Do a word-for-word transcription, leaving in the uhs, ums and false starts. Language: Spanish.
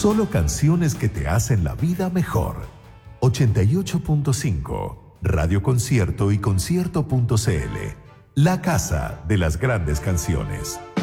Solo canciones que te hacen la vida mejor. ochenta y ocho punto cinco, Radio Concierto y concierto punto c l. La casa de las grandes canciones.